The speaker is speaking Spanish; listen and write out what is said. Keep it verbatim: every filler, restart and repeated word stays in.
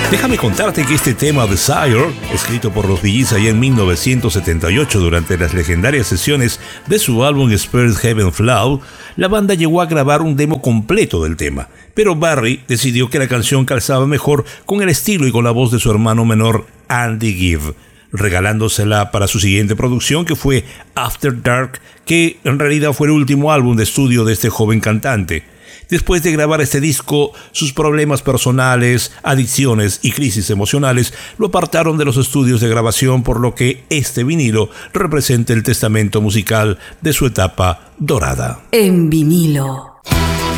Déjame contarte que este tema Desire, escrito por los Bee Gees allá en mil novecientos setenta y ocho durante las legendarias sesiones de su álbum Spirit Heaven Flow, la banda llegó a grabar un demo completo del tema, pero Barry decidió que la canción calzaba mejor con el estilo y con la voz de su hermano menor Andy Gibb, regalándosela para su siguiente producción, que fue After Dark, que en realidad fue el último álbum de estudio de este joven cantante. Después de grabar este disco, sus problemas personales, adicciones y crisis emocionales lo apartaron de los estudios de grabación, por lo que este vinilo representa el testamento musical de su etapa dorada. En vinilo.